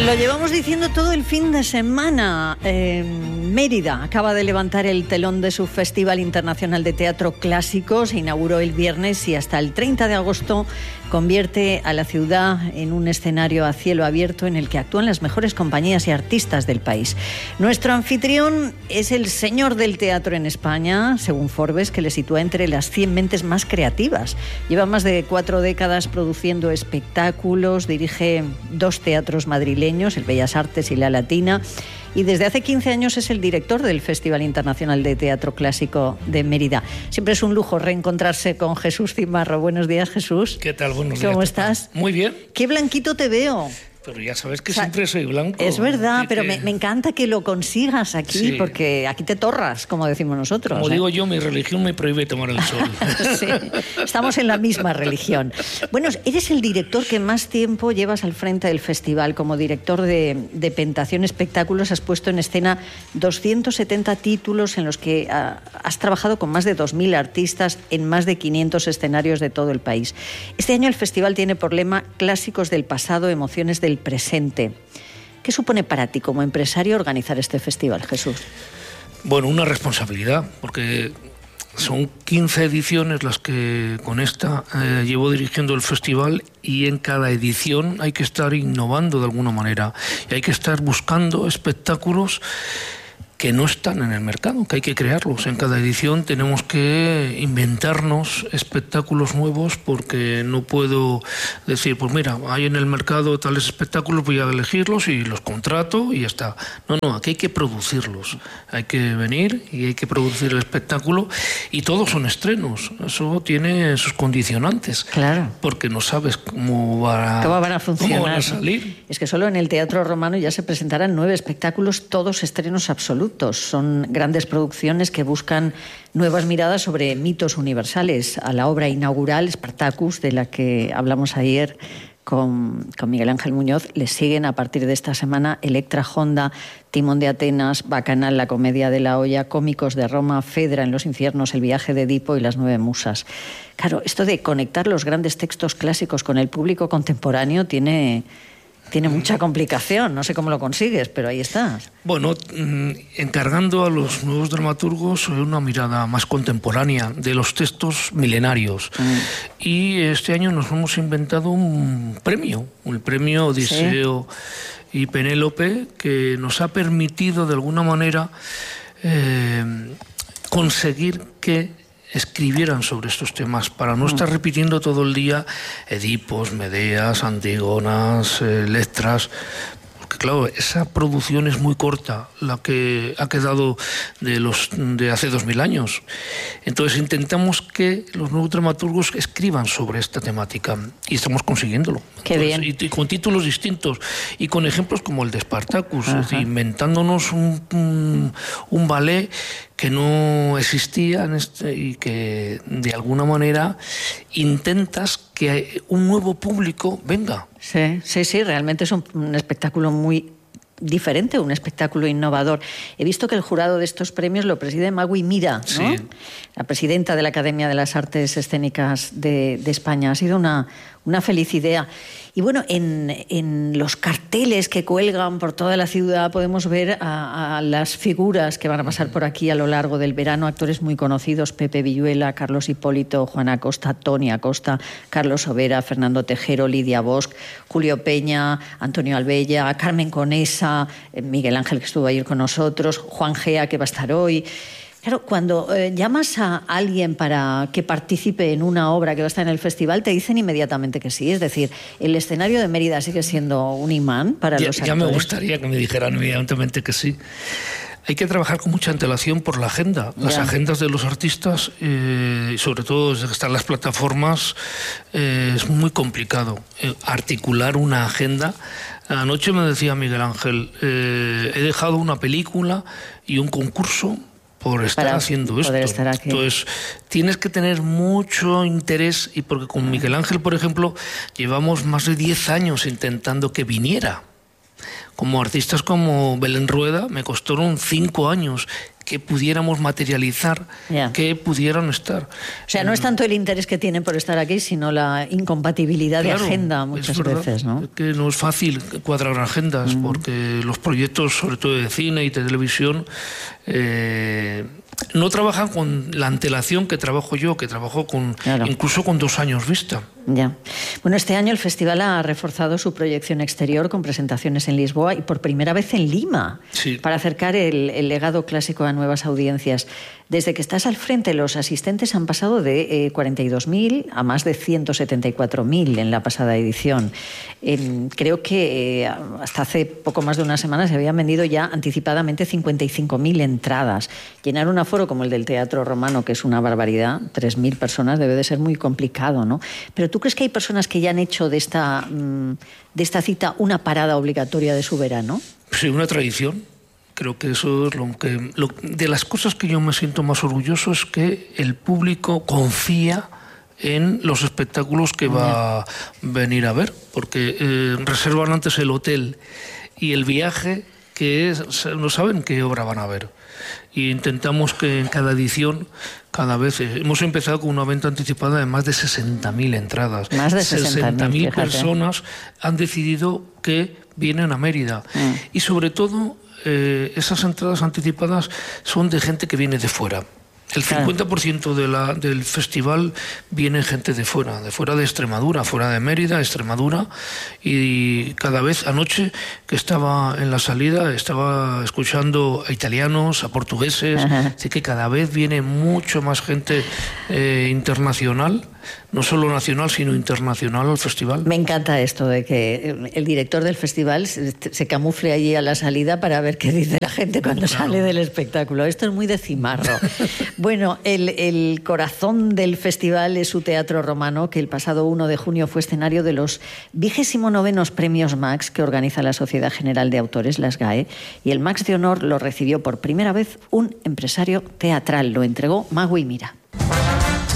Lo llevamos diciendo todo el fin de semana. Mérida acaba de levantar el telón de su Festival Internacional de Teatro Clásico. Se inauguró el viernes y hasta el 30 de agosto convierte a la ciudad en un escenario a cielo abierto en el que actúan las mejores compañías y artistas del país. Nuestro anfitrión es el señor del teatro en España, según Forbes, que le sitúa entre las 100 mentes más creativas. Lleva más de 4 décadas produciendo espectáculos, dirige 2 teatros madrileños, el Bellas Artes y La Latina, y desde hace 15 años es el director del Festival Internacional de Teatro Clásico de Mérida. Siempre es un lujo reencontrarse con Jesús Cimarro. Buenos días, Jesús. ¿Qué tal? Buenos días. ¿Cómo estás? Muy bien. Qué blanquito te veo. Pero ya sabes que siempre soy blanco. Es verdad, pero me encanta que lo consigas aquí, sí, porque aquí te torras, como decimos nosotros. Como digo yo, mi religión me prohíbe tomar el sol. Sí, estamos en la misma religión. Bueno, eres el director que más tiempo llevas al frente del festival. Como director de Pentación Espectáculos has puesto en escena 270 títulos en los que has trabajado con más de 2.000 artistas en más de 500 escenarios de todo el país. Este año el festival tiene por lema Clásicos del pasado, emociones del presente. ¿Qué supone para ti como empresario organizar este festival, Jesús? Bueno, una responsabilidad, porque son 15 ediciones las que con esta llevo dirigiendo el festival, y en cada edición hay que estar innovando de alguna manera y hay que estar buscando espectáculos que no están en el mercado, que hay que crearlos. En cada edición tenemos que inventarnos espectáculos nuevos, porque no puedo decir, pues mira, hay en el mercado tales espectáculos, voy a elegirlos y los contrato y ya está. No, aquí hay que producirlos. Hay que venir y hay que producir el espectáculo, y todos son estrenos. Eso tiene sus condicionantes. Claro. Porque no sabes cómo van a funcionar. Cómo van a salir. Es que solo en el Teatro Romano ya se presentarán 9 espectáculos, todos estrenos absolutos. Son grandes producciones que buscan nuevas miradas sobre mitos universales. A la obra inaugural, Spartacus, de la que hablamos ayer con Miguel Ángel Muñoz, le siguen a partir de esta semana Electra Honda, Timón de Atenas, Bacanal, La comedia de la olla, Cómicos de Roma, Fedra en los infiernos, El viaje de Edipo y Las 9 musas. Claro, esto de conectar los grandes textos clásicos con el público contemporáneo tiene mucha complicación. No sé cómo lo consigues, pero ahí estás. Bueno, encargando a los nuevos dramaturgos una mirada más contemporánea de los textos milenarios. Y este año nos hemos inventado un premio, el premio Odiseo y Penélope, que nos ha permitido de alguna manera conseguir que escribieran sobre estos temas, para no estar repitiendo todo el día Edipos, Medeas, Antígonas, Electras, porque claro, esa producción es muy corta, la que ha quedado de hace 2000 años. Entonces intentamos que los nuevos dramaturgos escriban sobre esta temática, y estamos consiguiéndolo. Qué bien. Y con títulos distintos y con ejemplos como el de Spartacus, es decir, inventándonos un ballet que no existía y que de alguna manera intentas que un nuevo público venga. Sí, realmente es un espectáculo muy diferente, un espectáculo innovador. He visto que el jurado de estos premios lo preside Magui Mira, ¿no? Sí. La presidenta de la Academia de las Artes Escénicas de España. Ha sido una feliz idea. Y bueno, en los carteles que cuelgan por toda la ciudad podemos ver a las figuras que van a pasar por aquí a lo largo del verano, actores muy conocidos: Pepe Villuela, Carlos Hipólito, Juana Acosta, Toni Acosta, Carlos Sobera, Fernando Tejero, Lidia Bosch, Julio Peña, Antonio Albella, Carmen Conesa, Miguel Ángel, que estuvo ayer con nosotros, Juan Gea, que va a estar hoy. Claro, cuando llamas a alguien para que participe en una obra que va a estar en el festival, te dicen inmediatamente que sí. Es decir, el escenario de Mérida sigue siendo un imán para los actores. Ya me gustaría que me dijeran inmediatamente que sí. Hay que trabajar con mucha antelación por la agenda. Las agendas de los artistas, sobre todo desde que están las plataformas, es muy complicado articular una agenda. Anoche me decía Miguel Ángel, he dejado una película y un concurso por estar haciendo esto. Entonces, tienes que tener mucho interés, y porque con Miguel Ángel, por ejemplo, llevamos más de 10 años intentando que viniera. como artistas como Belén Rueda, me costaron 5 años que pudiéramos materializar, que pudieran estar. O sea, no es tanto el interés que tienen por estar aquí, sino la incompatibilidad de agenda muchas veces, ¿no? Que no es fácil cuadrar agendas, porque los proyectos, sobre todo de cine y de televisión, no trabajan con la antelación que trabajo yo, que trabajo incluso con 2 años vista. Ya. Bueno, este año el festival ha reforzado su proyección exterior con presentaciones en Lisboa y por primera vez en Lima, para acercar el legado clásico a nuevas audiencias. Desde que estás al frente, los asistentes han pasado de 42.000 a más de 174.000 en la pasada edición. Creo que hasta hace poco más de una semana se habían vendido ya anticipadamente 55.000 entradas. Llenar un aforo como el del Teatro Romano, que es una barbaridad, 3.000 personas, debe de ser muy complicado, ¿no? Pero ¿tú crees que hay personas que ya han hecho de esta cita una parada obligatoria de su verano? Sí, una tradición. Creo que eso es de las cosas que yo me siento más orgulloso, es que el público confía en los espectáculos que va a venir a ver, porque reservan antes el hotel y el viaje, no saben qué obra van a ver. Y intentamos que en cada edición, cada vez, hemos empezado con una venta anticipada de más de 60.000 entradas. Más de 60.000 personas han decidido que vienen a Mérida. Y sobre todo, esas entradas anticipadas son de gente que viene de fuera. El 50% del festival viene gente de fuera de Extremadura, fuera de Mérida, Extremadura, y cada vez así que estaba en la salida estaba escuchando a italianos, a portugueses, así que cada vez viene mucho más gente internacional, no solo nacional sino internacional al festival. Me encanta esto de que el director del festival se camufle allí a la salida para ver qué dice la gente cuando sale del espectáculo. Esto es muy de cimarro. Bueno, el corazón del festival es su Teatro Romano, que el pasado 1 de junio fue escenario de los 29º Premios Max que organiza la Sociedad General de Autores, la SGAE, y el Max de Honor lo recibió por primera vez un empresario teatral. Lo entregó Magui Mira.